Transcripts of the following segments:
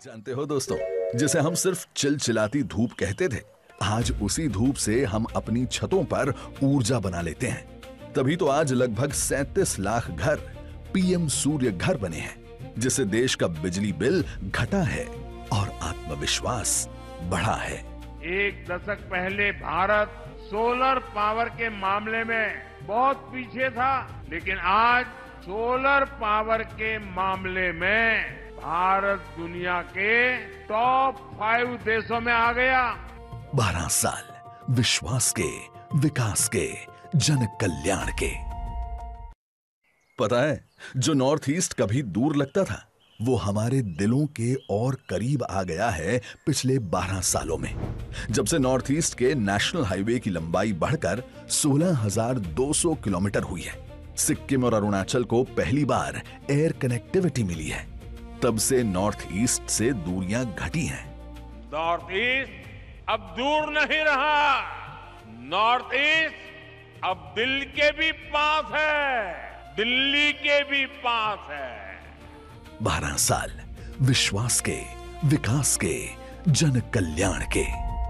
जानते हो दोस्तों, जिसे हम सिर्फ चिलचिलाती धूप कहते थे, आज उसी धूप से हम अपनी छतों पर ऊर्जा बना लेते हैं। तभी तो आज लगभग 37 लाख घर पीएम सूर्य घर बने हैं, जिससे देश का बिजली बिल घटा है और आत्मविश्वास बढ़ा है। एक दशक पहले भारत सोलर पावर के मामले में बहुत पीछे था, लेकिन आज सोलर पावर के मामले में भारत दुनिया के टॉप 5 देशों में आ गया। 12 साल विश्वास के, विकास के, जन कल्याण के। पता है, जो नॉर्थ ईस्ट कभी दूर लगता था, वो हमारे दिलों के और करीब आ गया है पिछले 12 सालों में। जब से नॉर्थ ईस्ट के नेशनल हाईवे की लंबाई बढ़कर 16,200 किलोमीटर हुई है, सिक्किम और अरुणाचल को पहली बार एयर कनेक्टिविटी मिली है, तब से नॉर्थ ईस्ट से दूरियां घटी हैं। नॉर्थ ईस्ट अब दूर नहीं रहा। नॉर्थ ईस्ट अब दिल के भी पास है, दिल्ली के भी पास है। 12 साल विश्वास के, विकास के, जन कल्याण के।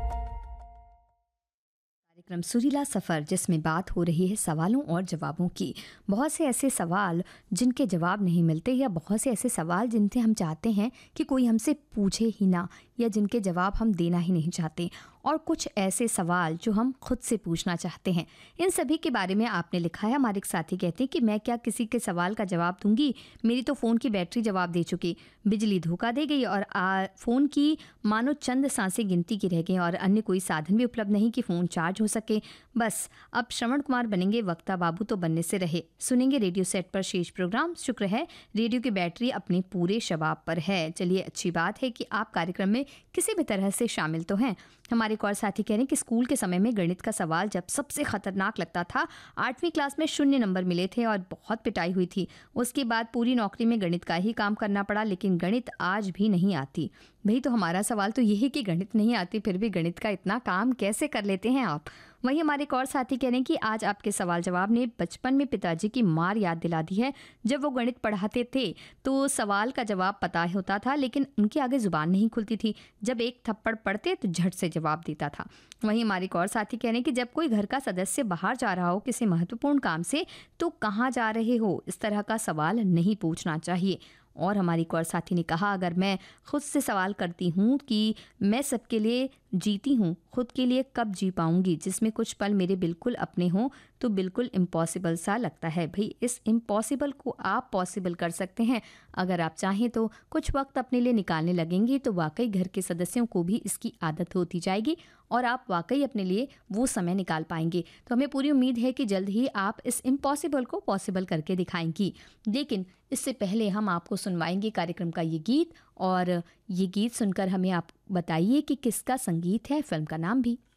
कार्यक्रम सुरीला सफर, जिसमें बात हो रही है सवालों और जवाबों की। बहुत से ऐसे सवाल जिनके जवाब नहीं मिलते, या बहुत से ऐसे सवाल जिनसे हम चाहते हैं कि कोई हमसे पूछे ही ना, या जिनके जवाब हम देना ही नहीं चाहते, और कुछ ऐसे सवाल जो हम खुद से पूछना चाहते हैं। इन सभी के बारे में आपने लिखा है। हमारे एक साथी कहते हैं कि मैं क्या किसी के सवाल का जवाब दूंगी, मेरी तो फ़ोन की बैटरी जवाब दे चुकी, बिजली धोखा दे गई, और फ़ोन की मानो चंद सांसें गिनती की रह गई, और अन्य कोई साधन भी उपलब्ध नहीं कि फ़ोन चार्ज हो सके। बस अब श्रवण कुमार बनेंगे, वक्ता बाबू तो बनने से रहे। सुनेंगे रेडियो सेट पर शेष प्रोग्राम। शुक्र है रेडियो की बैटरी अपने पूरे शबाब पर है। चलिए, अच्छी बात है कि आप कार्यक्रम में किसी भी तरह से शामिल तो हैं। हमारे एक और साथी कह रहे हैं कि स्कूल के समय में गणित का सवाल जब सबसे खतरनाक लगता था। 8वीं क्लास में 0 नंबर मिले थे और बहुत पिटाई हुई थी। उसके बाद पूरी नौकरी में गणित का ही काम करना पड़ा, लेकिन गणित आज भी नहीं आती। भाई, तो हमारा सवाल तो यही कि गणित नहीं आती, फिर भी गणित का इतना काम कैसे कर लेते हैं आप। वहीं हमारे एक और साथी कह रहे हैं कि आज आपके सवाल जवाब ने बचपन में पिताजी की मार याद दिला दी है। जब वो गणित पढ़ाते थे तो सवाल का जवाब पता होता था, लेकिन उनके आगे जुबान नहीं खुलती थी। जब एक थप्पड़ पड़ते तो झट से जवाब देता था। वहीं हमारे एक और साथी कह रहे हैं कि जब कोई घर का सदस्य बाहर जा रहा हो किसी महत्वपूर्ण काम से, तो कहाँ जा रहे हो, इस तरह का सवाल नहीं पूछना चाहिए। और हमारी एक और साथी ने कहा, अगर मैं खुद से सवाल करती हूँ कि मैं सबके लिए जीती हूँ, खुद के लिए कब जी पाऊँगी, जिसमें कुछ पल मेरे बिल्कुल अपने हों, तो बिल्कुल इम्पॉसिबल सा लगता है। भाई, इस इम्पॉसिबल को आप पॉसिबल कर सकते हैं। अगर आप चाहें तो कुछ वक्त अपने लिए निकालने लगेंगे तो वाकई घर के सदस्यों को भी इसकी आदत होती जाएगी और आप वाकई अपने लिए वो समय निकाल पाएंगे। तो हमें पूरी उम्मीद है कि जल्द ही आप इस इम्पॉसिबल को पॉसिबल करके दिखाएंगी। लेकिन इससे पहले हम आपको सुनवाएंगे कार्यक्रम का ये गीत, और ये गीत सुनकर हमें आप बताइए कि किसका संगीत है, फिल्म का नाम भी।